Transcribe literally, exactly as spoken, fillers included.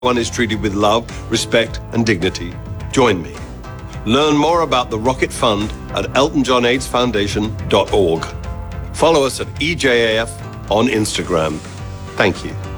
Everyone is treated with love, respect, and dignity. Join me. Learn more about the Rocket Fund at elton john aids foundation dot org. Follow us at E J A F on Instagram. Thank you.